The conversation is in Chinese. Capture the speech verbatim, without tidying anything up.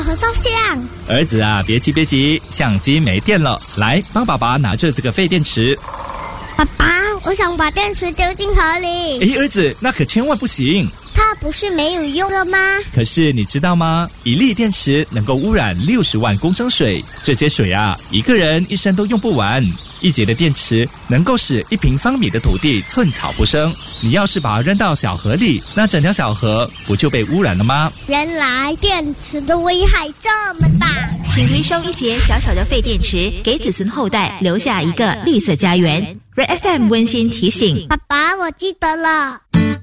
合照相。 儿子啊，别急别急，相机没电了，来帮爸爸拿着这个废电池。 爸爸，我想把电池丢进河里。 诶，儿子，那可千万不行。 它不是没有用了吗？ 可是你知道吗？一粒电池能够污染六十万公升水，这些水啊，一个人一生都用不完。一节的电池能够使一平方米的土地寸草不生。你要是把它扔到小河里，那整条小河不就被污染了吗？ 原来电池的危害这么大。 请回收一节小小的废电池，给子孙后代留下一个绿色家园。Red F M 温馨提醒： 爸爸，我记得了。